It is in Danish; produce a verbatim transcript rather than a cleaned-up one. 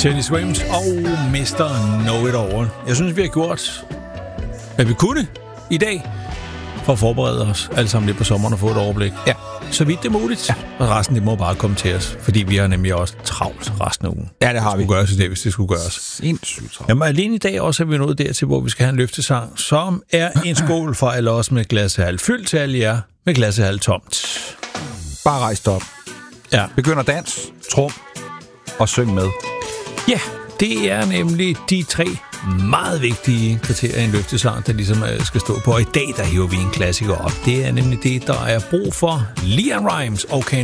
Teddy Swims og mister Know It All. Jeg synes, vi har gjort, hvad vi kunne i dag, for at forberede os alle sammen lidt på sommeren og få et overblik. Ja. Så vidt det er muligt. Ja. Og resten, det må bare komme til os, fordi vi har nemlig også travlt resten af ugen. Ja, det har det vi. Det skulle gøres i dag, hvis det skulle gøres. Sindssygt travlt. Jamen, alene i dag også er vi nået dertil, hvor vi skal have en løftesang, som er en skål for alle os med glassehalv fyldt til alle jer med glassehalv tomt. Bare rejs dig op. Ja. Begynder dans, trum og syng med. Ja, det er nemlig de tre meget vigtige kriterier i en løftesang, der ligesom skal stå på. Og i dag, der hiver vi en klassiker op. Det er nemlig det, der er brug for. Leanne Rimes og Can